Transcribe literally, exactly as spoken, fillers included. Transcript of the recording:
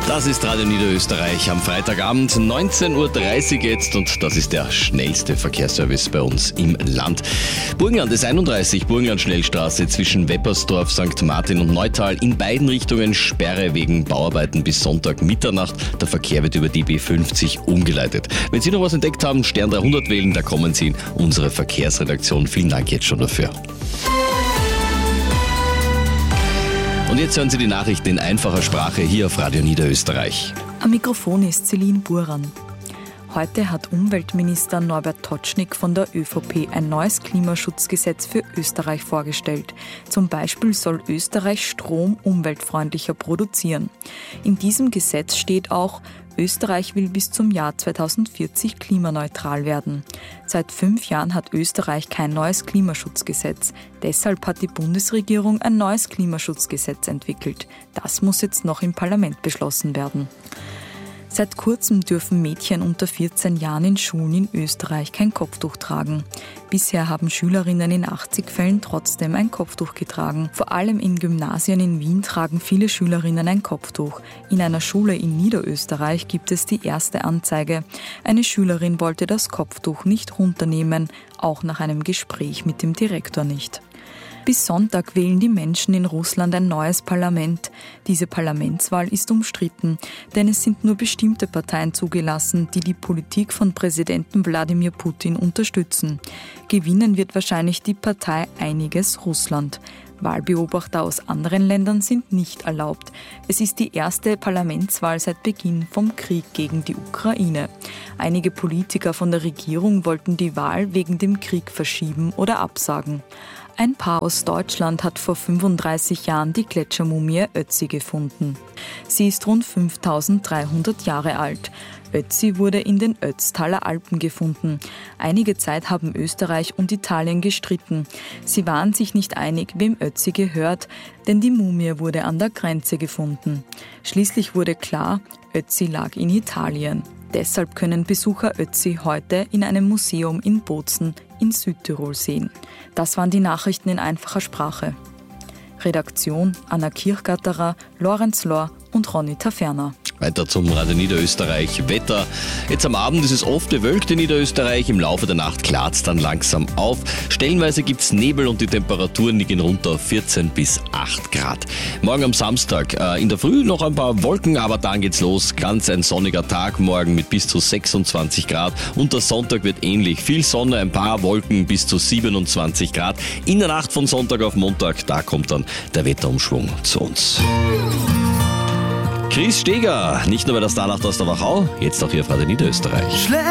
Das ist Radio Niederösterreich am Freitagabend, neunzehn Uhr dreißig jetzt, und das ist der schnellste Verkehrsservice bei uns im Land. Burgenland ist einunddreißig, Burgenland-Schnellstraße zwischen Weppersdorf, Sankt Martin und Neutal. In beiden Richtungen Sperre wegen Bauarbeiten bis Sonntag Mitternacht. Der Verkehr wird über die B fünfzig umgeleitet. Wenn Sie noch was entdeckt haben, Stern dreihundert wählen, da kommen Sie in unsere Verkehrsredaktion. Vielen Dank jetzt schon dafür. Und jetzt hören Sie die Nachrichten in einfacher Sprache hier auf Radio Niederösterreich. Am Mikrofon ist Celine Buran. Heute hat Umweltminister Norbert Totschnig von der ÖVP ein neues Klimaschutzgesetz für Österreich vorgestellt. Zum Beispiel soll Österreich Strom umweltfreundlicher produzieren. In diesem Gesetz steht auch, Österreich will bis zum Jahr zweitausendvierzig klimaneutral werden. Seit fünf Jahren hat Österreich kein neues Klimaschutzgesetz. Deshalb hat die Bundesregierung ein neues Klimaschutzgesetz entwickelt. Das muss jetzt noch im Parlament beschlossen werden. Seit kurzem dürfen Mädchen unter vierzehn Jahren in Schulen in Österreich kein Kopftuch tragen. Bisher haben Schülerinnen in achtzig Fällen trotzdem ein Kopftuch getragen. Vor allem in Gymnasien in Wien tragen viele Schülerinnen ein Kopftuch. In einer Schule in Niederösterreich gibt es die erste Anzeige. Eine Schülerin wollte das Kopftuch nicht runternehmen, auch nach einem Gespräch mit dem Direktor nicht. Bis Sonntag wählen die Menschen in Russland ein neues Parlament. Diese Parlamentswahl ist umstritten, denn es sind nur bestimmte Parteien zugelassen, die die Politik von Präsidenten Wladimir Putin unterstützen. Gewinnen wird wahrscheinlich die Partei Einiges Russland. Wahlbeobachter aus anderen Ländern sind nicht erlaubt. Es ist die erste Parlamentswahl seit Beginn vom Krieg gegen die Ukraine. Einige Politiker von der Regierung wollten die Wahl wegen dem Krieg verschieben oder absagen. Ein Paar aus Deutschland hat vor fünfunddreißig Jahren die Gletschermumie Ötzi gefunden. Sie ist rund fünftausenddreihundert Jahre alt. Ötzi wurde in den Ötztaler Alpen gefunden. Einige Zeit haben Österreich und Italien gestritten. Sie waren sich nicht einig, wem Ötzi gehört, denn die Mumie wurde an der Grenze gefunden. Schließlich wurde klar, Ötzi lag in Italien. Deshalb können Besucher Ötzi heute in einem Museum in Bozen in Südtirol sehen. Das waren die Nachrichten in einfacher Sprache. Redaktion Anna Kirchgatterer, Lorenz Lohr und Ronny Taferner. Weiter zum Radio Niederösterreich Wetter. Jetzt am Abend ist es oft bewölkt in Niederösterreich. Im Laufe der Nacht klart es dann langsam auf. Stellenweise gibt es Nebel und die Temperaturen liegen runter auf vierzehn bis acht Grad. Morgen am Samstag äh, in der Früh noch ein paar Wolken, aber dann geht's los. Ganz ein sonniger Tag morgen mit bis zu sechsundzwanzig Grad. Und der Sonntag wird ähnlich. Viel Sonne, ein paar Wolken bis zu siebenundzwanzig Grad. In der Nacht von Sonntag auf Montag, da kommt dann der Wetterumschwung zu uns. Chris Steger, nicht nur bei der Starnacht aus der Wachau, jetzt auch hier auf Radio Niederösterreich.